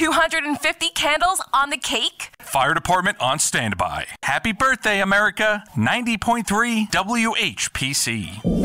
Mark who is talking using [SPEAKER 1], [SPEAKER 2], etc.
[SPEAKER 1] 250 candles on the cake?
[SPEAKER 2] Fire department on standby. Happy birthday, America. 90.3 WHPC.